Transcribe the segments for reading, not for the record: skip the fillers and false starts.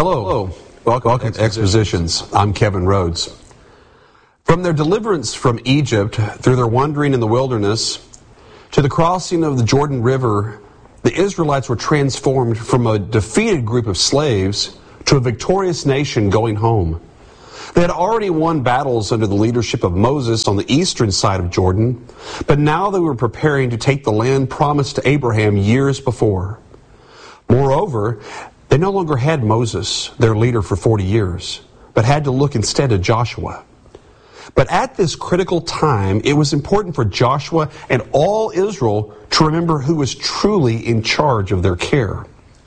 Hello. Welcome to Expositions. I'm Kevin Rhodes. From their deliverance from Egypt, through their wandering in the wilderness, to the crossing of the Jordan River, the Israelites were transformed from a defeated group of slaves to a victorious nation going home. They had already won battles under the leadership of Moses on the eastern side of Jordan, but now they were preparing to take the land promised to Abraham years before. Moreover, they no longer had Moses, their leader for 40 years, but had to look instead to Joshua. But at this critical time, it was important for Joshua and all Israel to remember who was truly in charge of their care.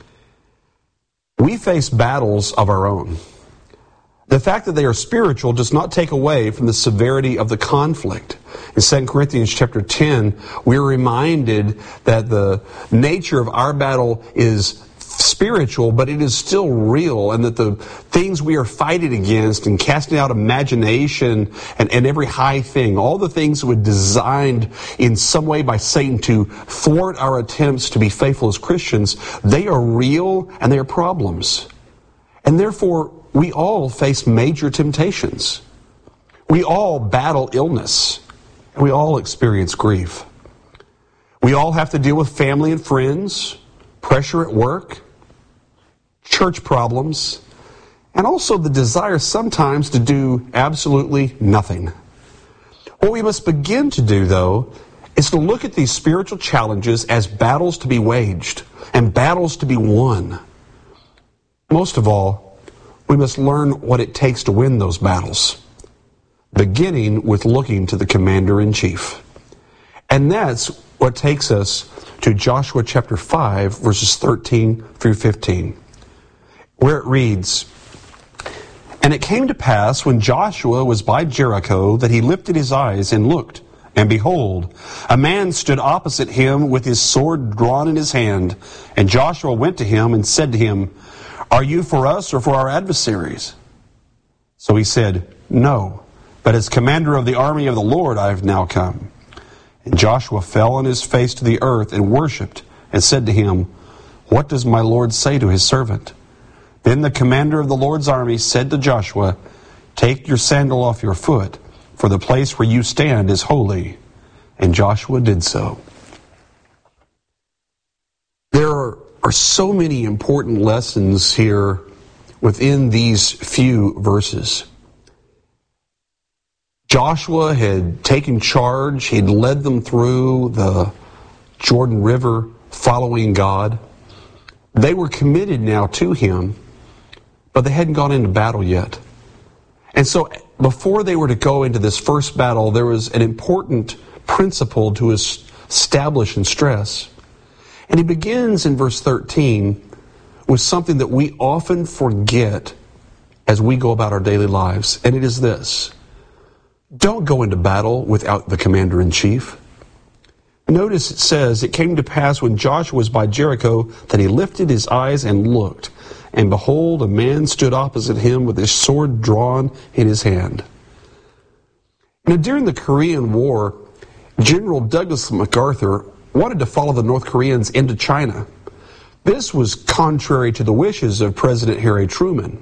We face battles of our own. The fact that they are spiritual does not take away from the severity of the conflict. In 2 Corinthians chapter 10, we are reminded that the nature of our battle is spiritual, but it is still real, and that the things we are fighting against and casting out imagination and every high thing, all the things that were designed in some way by Satan to thwart our attempts to be faithful as Christians, they are real and they are problems. And therefore, we all face major temptations. We all battle illness, and we all experience grief. We all have to deal with family and friends, pressure at work, church problems, and also the desire sometimes to do absolutely nothing. What we must begin to do, though, is to look at these spiritual challenges as battles to be waged and battles to be won. Most of all, we must learn what it takes to win those battles, beginning with looking to the commander-in-chief. And that's what takes us to Joshua chapter 5, verses 13 through 15, where it reads, "And it came to pass when Joshua was by Jericho that he lifted his eyes and looked, and behold, a man stood opposite him with his sword drawn in his hand. And Joshua went to him and said to him, 'Are you for us or for our adversaries?' So he said, 'No, but as commander of the army of the Lord I have now come.' And Joshua fell on his face to the earth and worshipped, and said to him, 'What does my Lord say to his servant?' Then the commander of the Lord's army said to Joshua, 'Take your sandal off your foot, for the place where you stand is holy.' And Joshua did so." There are so many important lessons here within these few verses. Joshua had taken charge. He'd led them through the Jordan River following God. They were committed now to him, but they hadn't gone into battle yet. And so before they were to go into this first battle, there was an important principle to establish and stress. And he begins in verse 13 with something that we often forget as we go about our daily lives. And it is this: don't go into battle without the commander-in-chief. Notice it says, "It came to pass when Joshua was by Jericho that he lifted his eyes and looked, and behold, a man stood opposite him with his sword drawn in his hand." Now, during the Korean War, General Douglas MacArthur wanted to follow the North Koreans into China. This was contrary to the wishes of President Harry Truman.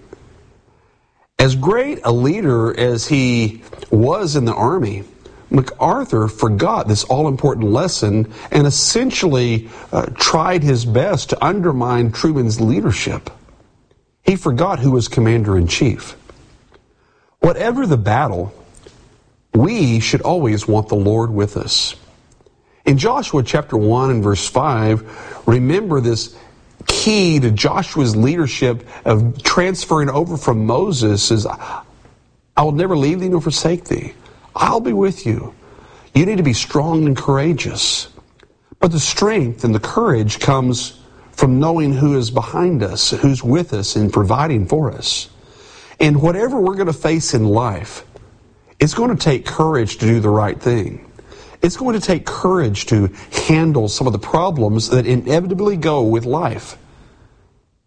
As great a leader as he was in the army, MacArthur forgot this all-important lesson and essentially tried his best to undermine Truman's leadership. He forgot who was commander-in-chief. Whatever the battle, we should always want the Lord with us. In Joshua chapter 1 and verse 5, remember this key to Joshua's leadership of transferring over from Moses is, "I will never leave thee nor forsake thee. I'll be with you." You need to be strong and courageous. But the strength and the courage comes from knowing who is behind us, who's with us and providing for us. And whatever we're going to face in life, it's going to take courage to do the right thing. It's going to take courage to handle some of the problems that inevitably go with life.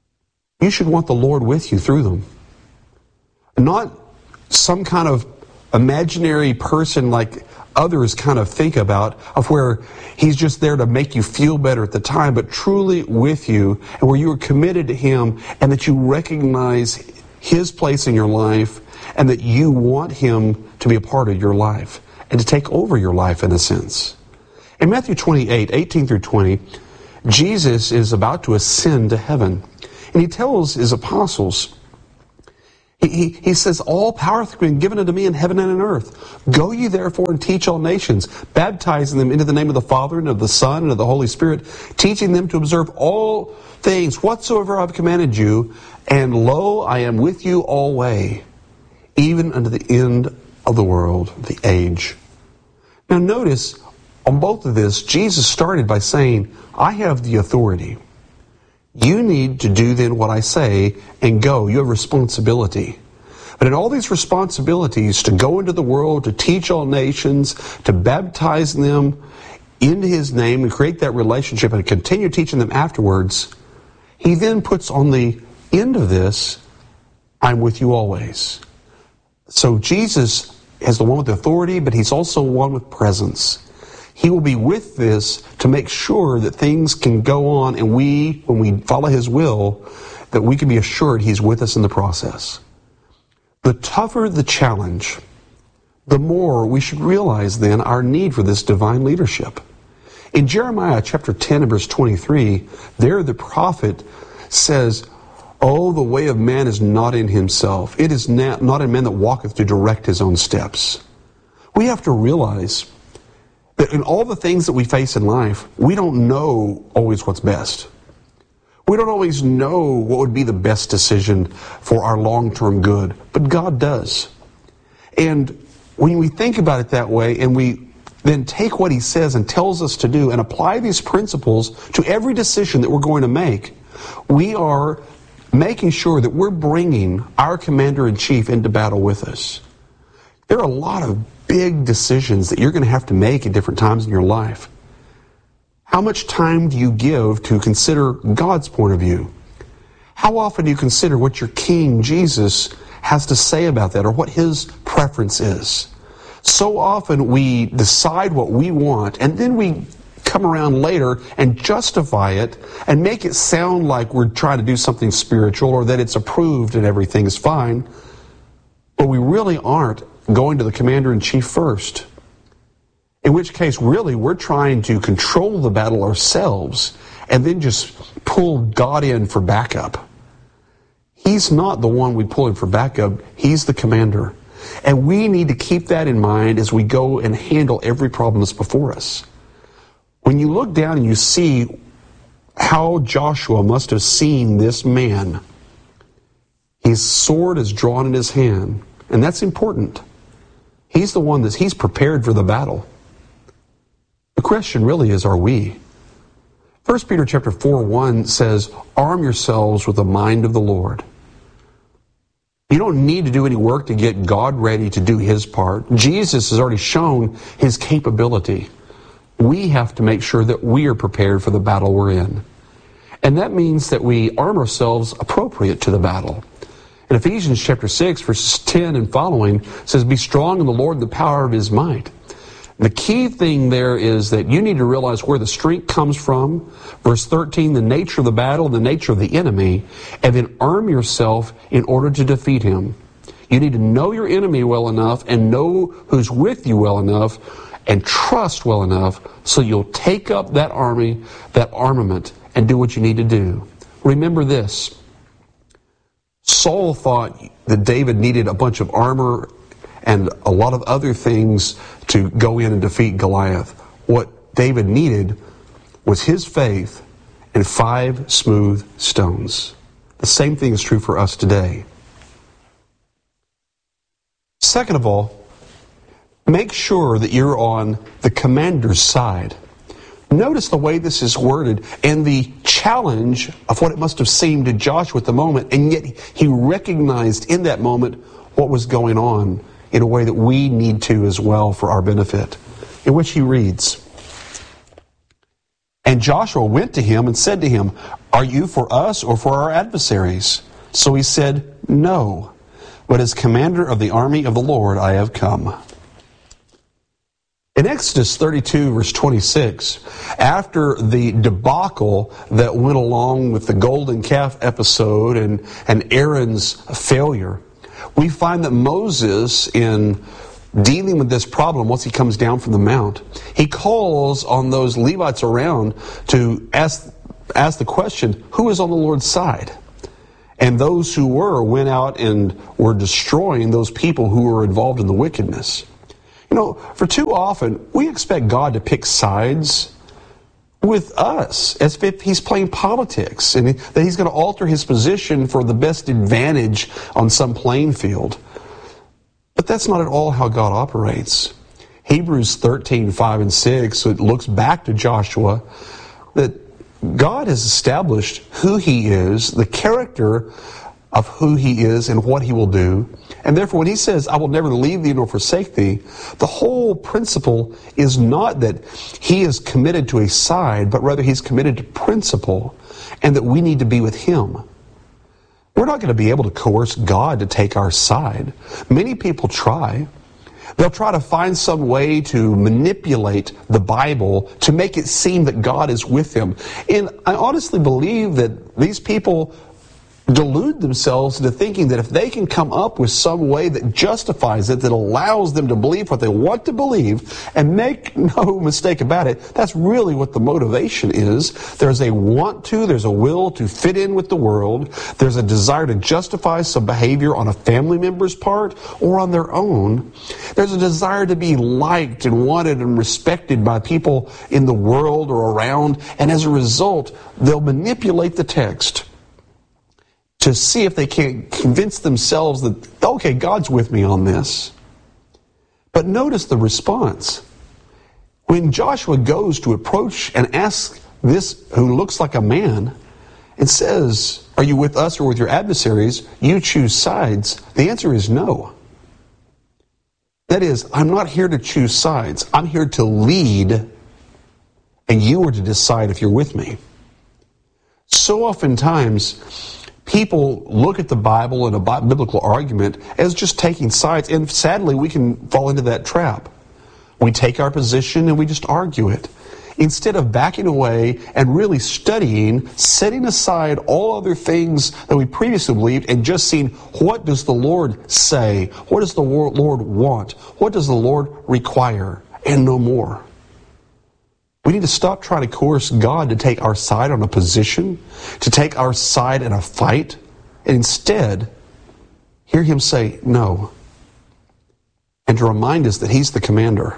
You should want the Lord with you through them. Not some kind of imaginary person like others kind of think about, of where he's just there to make you feel better at the time, but truly with you, and where you are committed to him, and that you recognize his place in your life, and that you want him to be a part of your life and to take over your life in a sense. In Matthew 28, 18 through 20, Jesus is about to ascend to heaven, and he tells his apostles, He says, all power hath been given unto me in heaven and in earth. Go ye therefore and teach all nations, baptizing them into the name of the Father and of the Son and of the Holy Spirit, teaching them to observe all things whatsoever I have commanded you. And lo, I am with you always, even unto the end of the world, the age. Now notice, on both of this, Jesus started by saying, I have the authority. You need to do then what I say and go. You have responsibility. But in all these responsibilities, to go into the world, to teach all nations, to baptize them into his name and create that relationship and continue teaching them afterwards, he then puts on the end of this, I'm with you always. So Jesus is the one with authority, but he's also one with presence. He will be with this to make sure that things can go on, and when we follow his will, that we can be assured he's with us in the process. The tougher the challenge, the more we should realize then our need for this divine leadership. In Jeremiah chapter 10 and verse 23, there the prophet says, Oh, the way of man is not in himself. It is not in man that walketh to direct his own steps. We have to realize that in all the things that we face in life, we don't know always what's best. We don't always know what would be the best decision for our long-term good, but God does. And when we think about it that way, and we then take what he says and tells us to do and apply these principles to every decision that we're going to make, we are making sure that we're bringing our commander-in-chief into battle with us. There are a lot of big decisions that you're going to have to make at different times in your life. How much time do you give to consider God's point of view? How often do you consider what your King Jesus has to say about that, or what his preference is? So often we decide what we want, and then we come around later and justify it and make it sound like we're trying to do something spiritual, or that it's approved and everything is fine. But we really aren't going to the commander-in-chief first. In which case, really, we're trying to control the battle ourselves and then just pull God in for backup. He's not the one we pull in for backup. He's the commander. And we need to keep that in mind as we go and handle every problem that's before us. When you look down and you see how Joshua must have seen this man, his sword is drawn in his hand, and that's important. He's the one he's prepared for the battle. The question really is, are we? 1 Peter chapter 4:1 says, arm yourselves with the mind of the Lord. You don't need to do any work to get God ready to do his part. Jesus has already shown his capability. We have to make sure that we are prepared for the battle we're in. And that means that we arm ourselves appropriate to the battle. In Ephesians chapter 6, verses 10 and following, says, be strong in the Lord and the power of his might. The key thing there is that you need to realize where the strength comes from. Verse 13, the nature of the battle, the nature of the enemy, and then arm yourself in order to defeat him. You need to know your enemy well enough and know who's with you well enough and trust well enough so you'll take up that army, that armament, and do what you need to do. Remember this. Saul thought that David needed a bunch of armor and a lot of other things to go in and defeat Goliath. What David needed was his faith and 5 smooth stones. The same thing is true for us today. Second of all, make sure that you're on the commander's side. Notice the way this is worded and the challenge of what it must have seemed to Joshua at the moment, and yet he recognized in that moment what was going on in a way that we need to as well for our benefit, in which he reads, and Joshua went to him and said to him, are you for us or for our adversaries? So he said, no, but as commander of the army of the Lord I have come. In Exodus 32, verse 26, after the debacle that went along with the golden calf episode and Aaron's failure, we find that Moses, in dealing with this problem once he comes down from the mount, he calls on those Levites around to ask the question, who is on the Lord's side? And those who went out and were destroying those people who were involved in the wickedness. You know, for too often, we expect God to pick sides with us, as if he's playing politics, and that he's going to alter his position for the best advantage on some playing field. But that's not at all how God operates. Hebrews 13, 5 and 6, it looks back to Joshua, that God has established who he is, the character of who he is and what he will do. And therefore, when he says, I will never leave thee nor forsake thee, the whole principle is not that he is committed to a side, but rather he's committed to principle, and that we need to be with him. We're not going to be able to coerce God to take our side. Many people try. They'll try to find some way to manipulate the Bible to make it seem that God is with them. And I honestly believe that these people delude themselves into thinking that if they can come up with some way that justifies it, that allows them to believe what they want to believe, and make no mistake about it, that's really what the motivation is. There's a want to, there's a will to fit in with the world, there's a desire to justify some behavior on a family member's part or on their own. There's a desire to be liked and wanted and respected by people in the world or around, and as a result, they'll manipulate the text to see if they can't convince themselves that, okay, God's with me on this. But notice the response. When Joshua goes to approach and ask this who looks like a man and says, are you with us or with your adversaries? You choose sides. The answer is no. That is, I'm not here to choose sides. I'm here to lead, and you are to decide if you're with me. So oftentimes, people look at the Bible and a biblical argument as just taking sides, and sadly we can fall into that trap. We take our position and we just argue it, instead of backing away and really studying, setting aside all other things that we previously believed, and just seeing, what does the Lord say? What does the Lord want? What does the Lord require? And no more. We need to stop trying to coerce God to take our side on a position, to take our side in a fight, and instead hear him say no, and to remind us that he's the commander.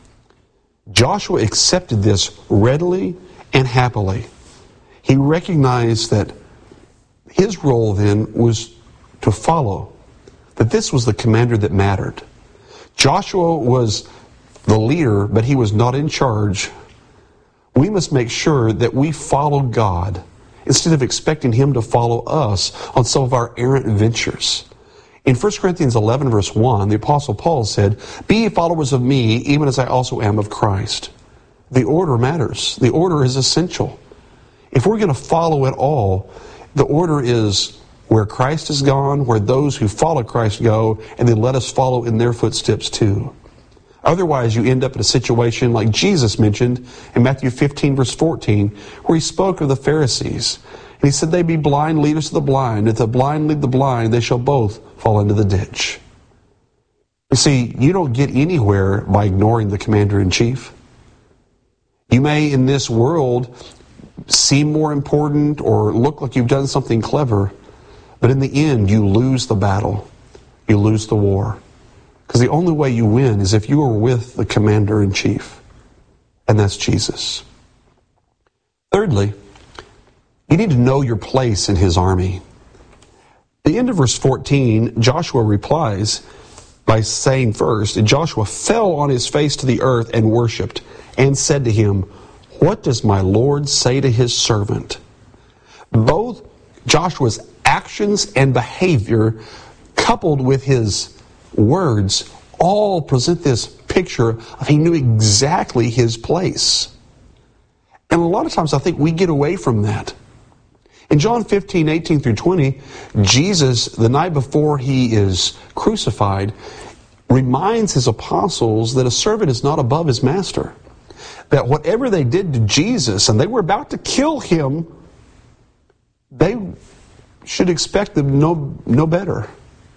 Joshua accepted this readily and happily. He recognized that his role then was to follow, that this was the commander that mattered. Joshua was the leader, but he was not in charge. We must make sure that we follow God instead of expecting him to follow us on some of our errant ventures. In 1 Corinthians 11, verse 1, the Apostle Paul said, be ye followers of me, even as I also am of Christ. The order matters. The order is essential. If we're going to follow at all, the order is where Christ is gone, where those who follow Christ go, and then let us follow in their footsteps too. Otherwise, you end up in a situation like Jesus mentioned in Matthew 15, verse 14, where he spoke of the Pharisees. And he said, they be blind leaders of the blind. If the blind lead the blind, they shall both fall into the ditch. You see, you don't get anywhere by ignoring the commander-in-chief. You may, in this world, seem more important or look like you've done something clever, but in the end, you lose the battle. You lose the war. Because the only way you win is if you are with the commander-in-chief, and that's Jesus. Thirdly, you need to know your place in his army. At the end of verse 14, Joshua replies by saying first, Joshua fell on his face to the earth and worshipped, and said to him, what does my Lord say to his servant? Both Joshua's actions and behavior, coupled with his words, all present this picture of he knew exactly his place. And a lot of times I think we get away from that. In John 15, 18 through 20, Jesus, the night before he is crucified, reminds his apostles that a servant is not above his master. That whatever they did to Jesus, and they were about to kill him, they should expect them no better.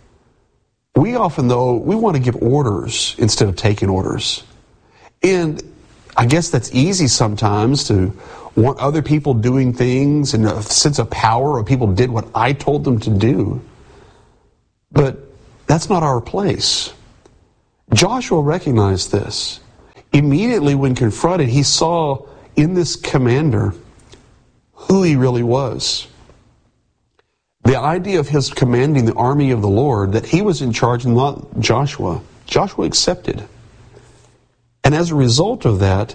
We often, though, we want to give orders instead of taking orders. And I guess that's easy sometimes to want other people doing things in a sense of power, or people did what I told them to do. But that's not our place. Joshua recognized this. Immediately when confronted, he saw in this commander who he really was. The idea of his commanding the army of the Lord, that he was in charge and not Joshua, Joshua accepted. And as a result of that,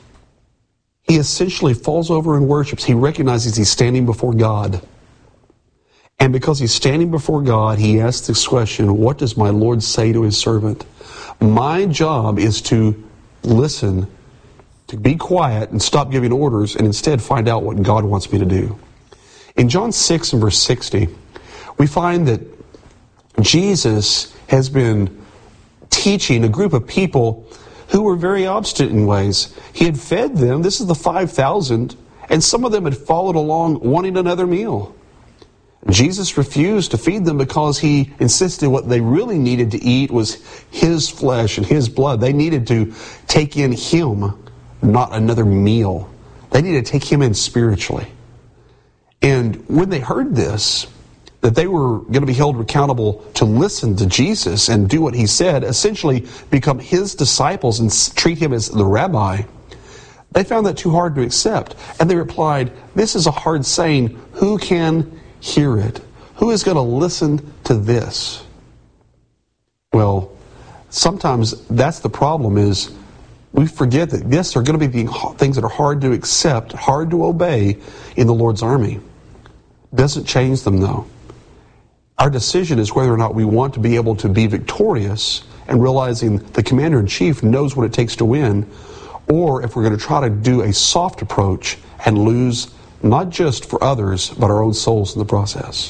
he essentially falls over and worships. He recognizes he's standing before God. And because he's standing before God, he asks this question, what does my Lord say to his servant? My job is to listen, to be quiet and stop giving orders, and instead find out what God wants me to do. In John 6 and verse 60, we find that Jesus has been teaching a group of people who were very obstinate in ways. He had fed them, this is the 5,000, and some of them had followed along wanting another meal. Jesus refused to feed them because he insisted what they really needed to eat was his flesh and his blood. They needed to take in him, not another meal. They needed to take him in spiritually. And when they heard this, that they were going to be held accountable to listen to Jesus and do what he said, essentially become his disciples and treat him as the rabbi, they found that too hard to accept. And they replied, this is a hard saying. Who can hear it? Who is going to listen to this? Well, sometimes that's the problem, is we forget that yes, there are going to be things that are hard to accept, hard to obey in the Lord's army. Doesn't change them though. Our decision is whether or not we want to be able to be victorious and realizing the commander-in-chief knows what it takes to win, or if we're going to try to do a soft approach and lose not just for others, but our own souls in the process.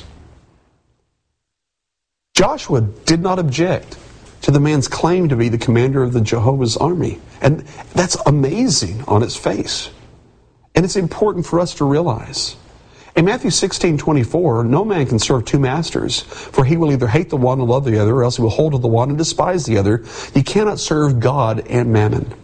Joshua did not object to the man's claim to be the commander of the Jehovah's army. And that's amazing on its face. And it's important for us to realize. In Matthew 16:24, no man can serve two masters, for he will either hate the one and love the other, or else he will hold to the one and despise the other. You cannot serve God and mammon.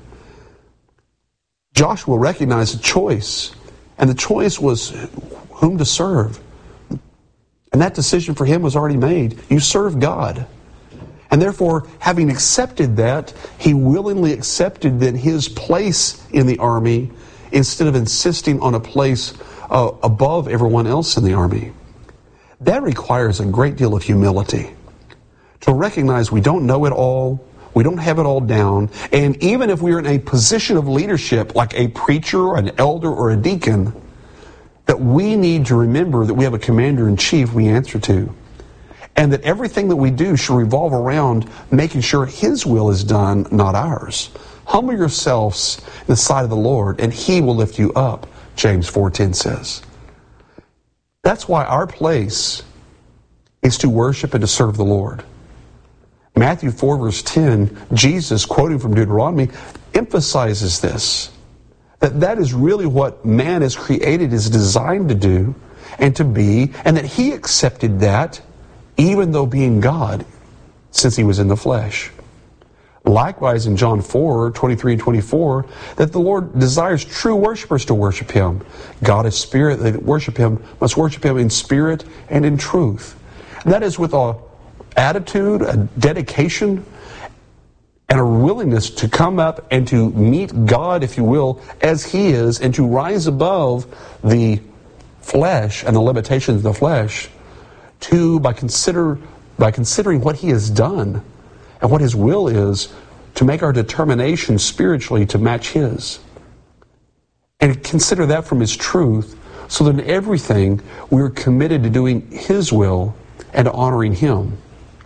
Joshua recognized a choice, and the choice was whom to serve. And that decision for him was already made. You serve God. And therefore, having accepted that, he willingly accepted then his place in the army instead of insisting on a place above everyone else in the army. That requires a great deal of humility. To recognize we don't know it all, we don't have it all down, and even if we are in a position of leadership, like a preacher, an elder, or a deacon, that we need to remember that we have a commander-in-chief we answer to. And that everything that we do should revolve around making sure his will is done, not ours. Humble yourselves in the sight of the Lord, and he will lift you up, James 4:10 says. That's why our place is to worship and to serve the Lord. Matthew 4 verse 10, Jesus, quoting from Deuteronomy, emphasizes this. That is really what man is created, is designed to do and to be, and that he accepted that even though being God, since he was in the flesh. Likewise in John 4:23 and 24, that the Lord desires true worshipers to worship him. God is spirit, they that worship him must worship him in spirit and in truth. And that is with an attitude, a dedication, and a willingness to come up and to meet God, if you will, as he is, and to rise above the flesh and the limitations of the flesh, by considering what he has done and what his will is, to make our determination spiritually to match his. And consider that from his truth, so that in everything we're committed to doing his will and to honoring him.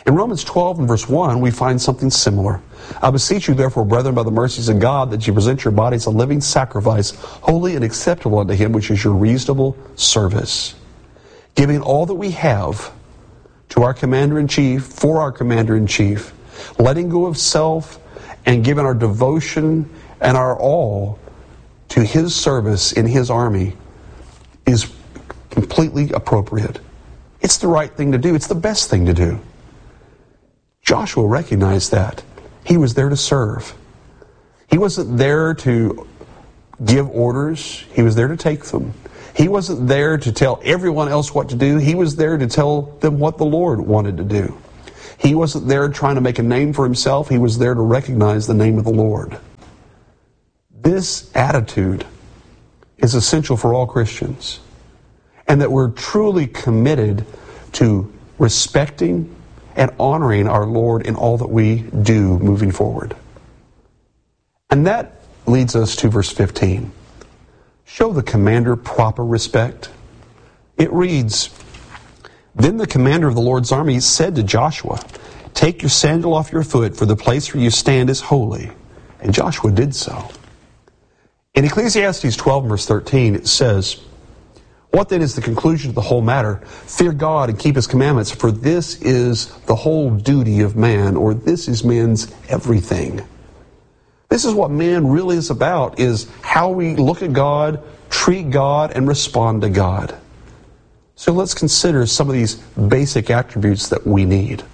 In Romans 12 and verse 1, we find something similar. I beseech you, therefore, brethren, by the mercies of God, that you present your bodies a living sacrifice, holy and acceptable unto him, which is your reasonable service. Giving all that we have to our commander-in-chief, for our commander-in-chief, letting go of self and giving our devotion and our all to his service in his army is completely appropriate. It's the right thing to do. It's the best thing to do. Joshua recognized that. He was there to serve. He wasn't there to give orders. He was there to take them. He wasn't there to tell everyone else what to do. He was there to tell them what the Lord wanted to do. He wasn't there trying to make a name for himself. He was there to recognize the name of the Lord. This attitude is essential for all Christians, and that we're truly committed to respecting and honoring our Lord in all that we do moving forward. And that leads us to verse 15. Show the commander proper respect. It reads, Then the commander of the Lord's army said to Joshua, Take your sandal off your foot, for the place where you stand is holy. And Joshua did so. In Ecclesiastes 12 verse 13 it says, What then is the conclusion of the whole matter? Fear God and keep his commandments, for this is the whole duty of man, or this is man's everything. This is what man really is about, is how we look at God, treat God, and respond to God. So let's consider some of these basic attributes that we need.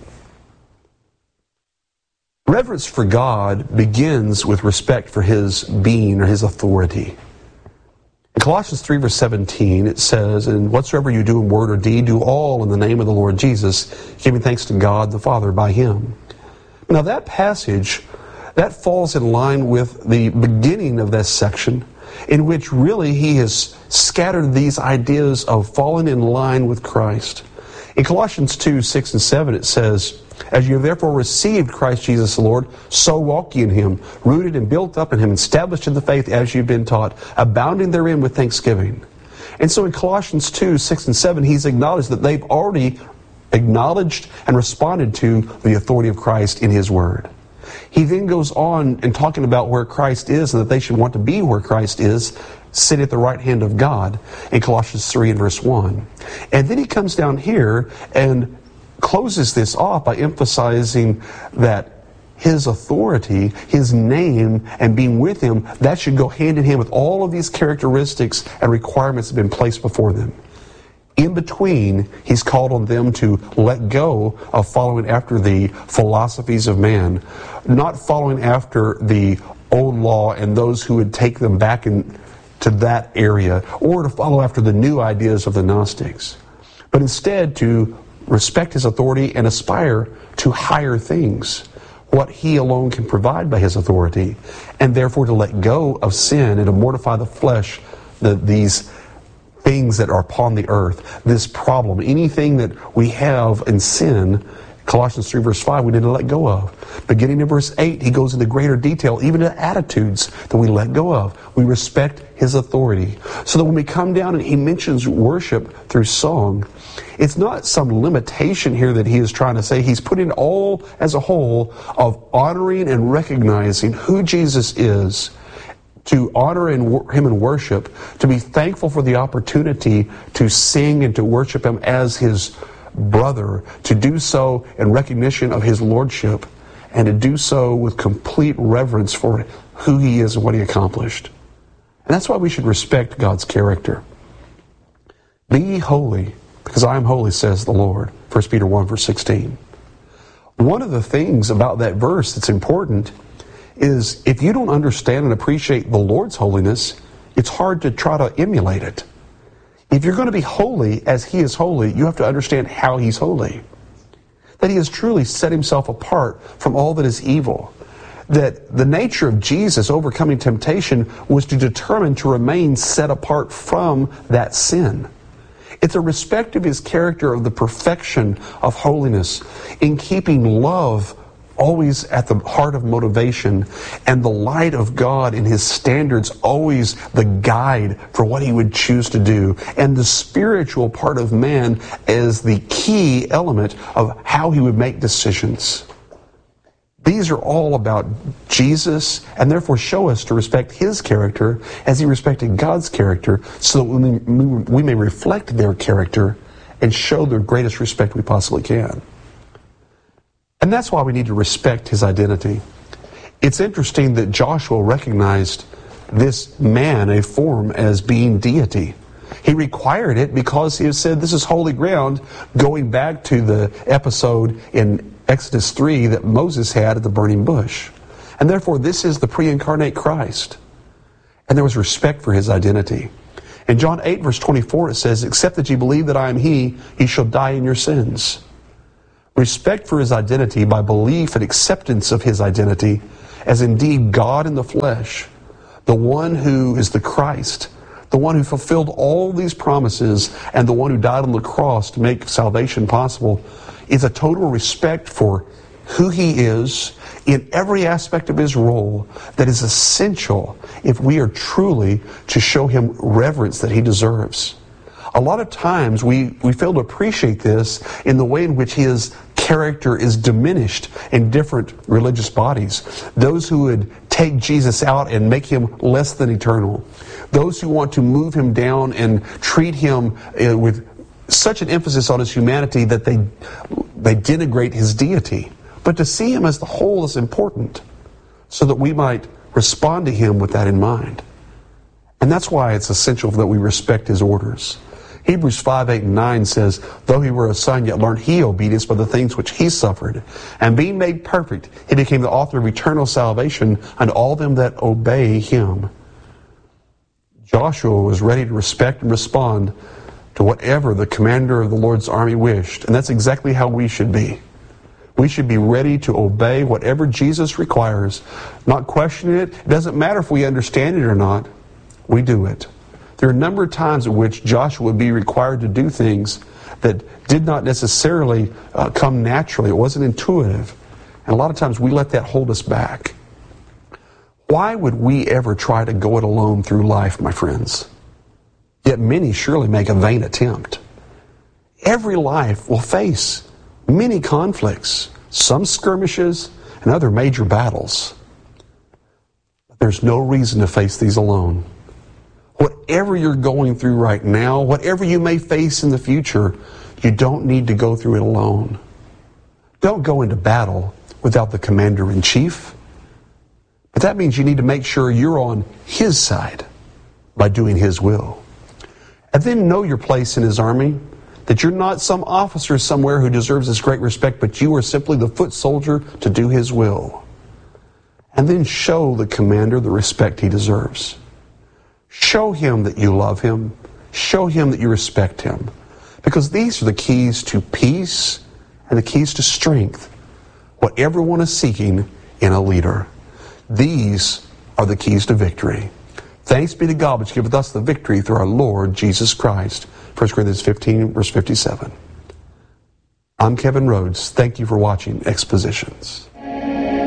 Reverence for God begins with respect for his being or his authority. In Colossians 3 verse 17 it says, And whatsoever you do in word or deed, do all in the name of the Lord Jesus, giving thanks to God the Father by him. Now that passage, that falls in line with the beginning of this section, in which really he has scattered these ideas of falling in line with Christ. In Colossians 2, 6 and 7 it says, As you have therefore received Christ Jesus the Lord, so walk ye in him, rooted and built up in him, established in the faith as you've been taught, abounding therein with thanksgiving. And so in Colossians 2, 6 and 7, he's acknowledged that they've already acknowledged and responded to the authority of Christ in his word. He then goes on in talking about where Christ is and that they should want to be where Christ is, sit at the right hand of God in Colossians 3 and verse 1. And then he comes down here and closes this off by emphasizing that his authority, his name, and being with him, that should go hand in hand with all of these characteristics and requirements that have been placed before them. In between, he's called on them to let go of following after the philosophies of man, not following after the old law and those who would take them back into that area, or to follow after the new ideas of the Gnostics, but instead to respect his authority and aspire to higher things, what he alone can provide by his authority, and therefore to let go of sin and to mortify the flesh, these things that are upon the earth, this problem, anything that we have in sin. Colossians 3 verse 5, we need to let go of. Beginning in verse 8, he goes into greater detail, even to attitudes that we let go of. We respect his authority. So that when we come down and he mentions worship through song, it's not some limitation here that he is trying to say. He's putting all as a whole of honoring and recognizing who Jesus is, to honor him in worship, to be thankful for the opportunity to sing and to worship him as his brother, to do so in recognition of his lordship, and to do so with complete reverence for who he is and what he accomplished. And that's why we should respect God's character. Be ye holy, because I am holy, says the Lord. 1 Peter 1 verse 16. One of the things about that verse that's important is if you don't understand and appreciate the Lord's holiness, it's hard to try to emulate it. If you're going to be holy as he is holy, you have to understand how he's holy. That he has truly set himself apart from all that is evil. That the nature of Jesus overcoming temptation was to determine to remain set apart from that sin. It's a respect of his character of the perfection of holiness in keeping love always at the heart of motivation, and the light of God in his standards always the guide for what he would choose to do, and the spiritual part of man as the key element of how he would make decisions. These are all about Jesus, and therefore show us to respect his character as he respected God's character, so that we may reflect their character and show the greatest respect we possibly can. And that's why we need to respect his identity. It's interesting that Joshua recognized this man, a form, as being deity. He required it because he said this is holy ground, going back to the episode in Exodus 3 that Moses had at the burning bush. And therefore this is the pre-incarnate Christ. And there was respect for his identity. In John 8 verse 24 it says, "Except that ye believe that I am he, ye shall die in your sins." Respect for his identity by belief and acceptance of his identity as indeed God in the flesh, the one who is the Christ, the one who fulfilled all these promises, and the one who died on the cross to make salvation possible, is a total respect for who he is in every aspect of his role that is essential if we are truly to show him reverence that he deserves. A lot of times we fail to appreciate this in the way in which his character is diminished in different religious bodies. Those who would take Jesus out and make him less than eternal. Those who want to move him down and treat him with such an emphasis on his humanity that they denigrate his deity. But to see him as the whole is important, so that we might respond to him with that in mind. And that's why it's essential that we respect his orders. Hebrews 5, 8, and 9 says, "Though he were a son, yet learned he obedience by the things which he suffered. And being made perfect, he became the author of eternal salvation unto all them that obey him." Joshua was ready to respect and respond to whatever the commander of the Lord's army wished. And that's exactly how we should be. We should be ready to obey whatever Jesus requires, not question it. It doesn't matter if we understand it or not. We do it. There are a number of times in which Joshua would be required to do things that did not necessarily come naturally. It wasn't intuitive. And a lot of times we let that hold us back. Why would we ever try to go it alone through life, my friends? Yet many surely make a vain attempt. Every life will face many conflicts, some skirmishes, and other major battles. But there's no reason to face these alone. Whatever you're going through right now, whatever you may face in the future, you don't need to go through it alone. Don't go into battle without the commander-in-chief. But that means you need to make sure you're on his side by doing his will. And then know your place in his army, that you're not some officer somewhere who deserves this great respect, but you are simply the foot soldier to do his will. And then show the commander the respect he deserves. Show him that you love him. Show him that you respect him. Because these are the keys to peace and the keys to strength, what everyone is seeking in a leader. These are the keys to victory. Thanks be to God which giveth us the victory through our Lord Jesus Christ. 1 Corinthians 15, verse 57. I'm Kevin Rhodes. Thank you for watching Expositions.